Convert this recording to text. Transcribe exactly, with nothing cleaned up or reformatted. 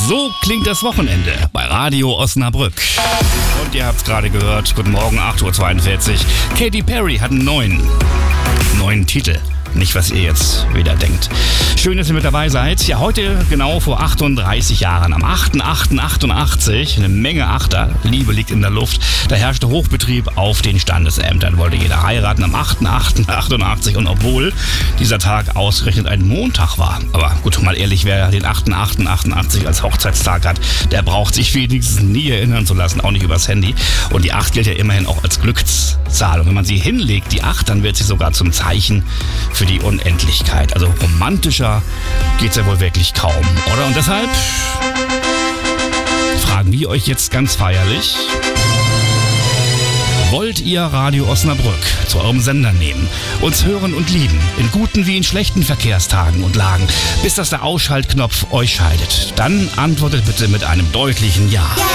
So klingt das Wochenende bei Radio Osnabrück. Und ihr habt es gerade gehört, guten Morgen, acht Uhr zweiundvierzig. Katy Perry hat einen neuen, neuen Titel. Nicht, was ihr jetzt wieder denkt. Schön, dass ihr mit dabei seid. Ja, heute genau vor achtunddreißig Jahren, am achter achter achtundachtzig, eine Menge Achter, Liebe liegt in der Luft, da herrschte Hochbetrieb auf den Standesämtern, wollte jeder heiraten am achter achter achtundachtzig und obwohl dieser Tag ausgerechnet ein Montag war, aber gut, mal ehrlich, wer den achter achter achtundachtzig als Hochzeitstag hat, der braucht sich wenigstens nie erinnern zu lassen, auch nicht übers Handy. Und die acht gilt ja immerhin auch als Glückszahl. Und wenn man sie hinlegt, die acht, dann wird sie sogar zum Zeichen für die Unendlichkeit. Also romantischer geht's ja wohl wirklich kaum, oder? Und deshalb fragen wir euch jetzt ganz feierlich: Wollt ihr Radio Osnabrück zu eurem Sender nehmen, uns hören und lieben, in guten wie in schlechten Verkehrstagen und Lagen, bis dass der Ausschaltknopf euch scheidet? Dann antwortet bitte mit einem deutlichen Ja.